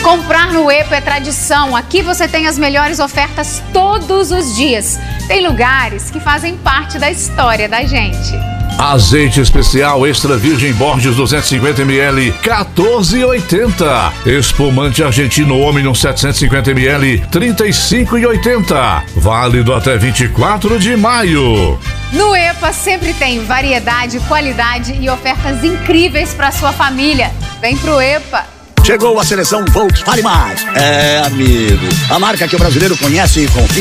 Comprar no EPA é tradição. Aqui você tem as melhores ofertas todos os dias. Tem lugares que fazem parte da história da gente. Azeite especial extra virgem Borges 250 ml, 14,80. Espumante argentino Omnium 750 ml, 35,80. Válido até 24 de maio. No EPA sempre tem variedade, qualidade e ofertas incríveis para sua família. Vem pro EPA. Chegou a seleção Volks Vale Mais. É, amigo, a marca que o brasileiro conhece e confia.